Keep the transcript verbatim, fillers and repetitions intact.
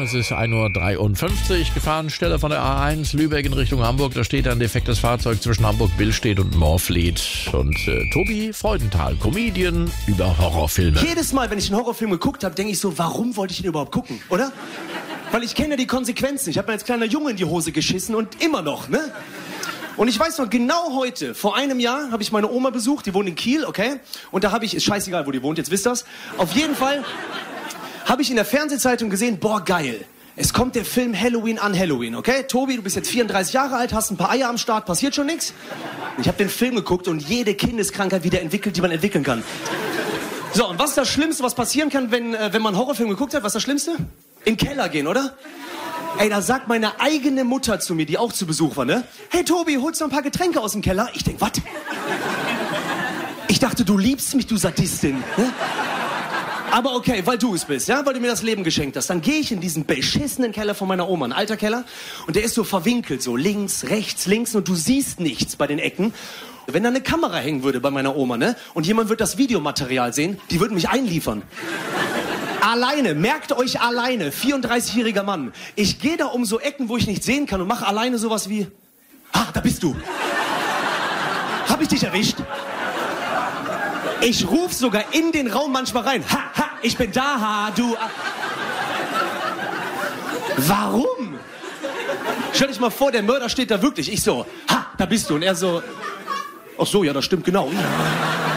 es ist ein Uhr dreiundfünfzig. Gefahrenstelle von der A eins, Lübeck in Richtung Hamburg. Da steht ein defektes Fahrzeug zwischen Hamburg-Billstedt und Moorfleet. Und äh, Tobi Freudenthal, Comedian über Horrorfilme. Jedes Mal, wenn ich einen Horrorfilm geguckt habe, denke ich so, warum wollte ich ihn überhaupt gucken, oder? Weil ich kenne ja die Konsequenzen. Ich habe mir als kleiner Junge in die Hose geschissen und immer noch, ne? Und ich weiß noch, genau heute, vor einem Jahr, habe ich meine Oma besucht, die wohnt in Kiel, okay? Und da habe ich, ist scheißegal, wo die wohnt, jetzt wisst ihr's. Auf jeden Fall habe ich in der Fernsehzeitung gesehen, boah, geil. Es kommt der Film Halloween an Halloween, okay? Tobi, du bist jetzt vierunddreißig Jahre alt, hast ein paar Eier am Start, passiert schon nichts? Ich habe den Film geguckt und jede Kindeskrankheit wieder entwickelt, die man entwickeln kann. So, und was ist das Schlimmste, was passieren kann, wenn, äh, wenn man einen Horrorfilm geguckt hat? Was ist das Schlimmste? In den Keller gehen, oder? Ey, da sagt meine eigene Mutter zu mir, die auch zu Besuch war, ne? Hey Tobi, holst du noch ein paar Getränke aus dem Keller? Ich denk, was? Ich dachte, du liebst mich, du Sadistin. Ne? Aber okay, weil du es bist, ja? Weil du mir das Leben geschenkt hast. Dann gehe ich in diesen beschissenen Keller von meiner Oma, ein alter Keller. Und der ist so verwinkelt, so links, rechts, links. Und du siehst nichts bei den Ecken. Wenn da eine Kamera hängen würde bei meiner Oma, ne? Und jemand wird das Videomaterial sehen, die würden mich einliefern. Alleine, merkt euch alleine, vierunddreißigjähriger Mann. Ich gehe da um so Ecken, wo ich nicht sehen kann und mache alleine sowas wie... Ah, da bist du. Hab ich dich erwischt? Ich ruf sogar in den Raum manchmal rein. Ha, ha, ich bin da, ha, du... Warum? Stell dich mal vor, der Mörder steht da wirklich. Ich so, ha, da bist du. Und er so... Ach so, ja, das stimmt genau.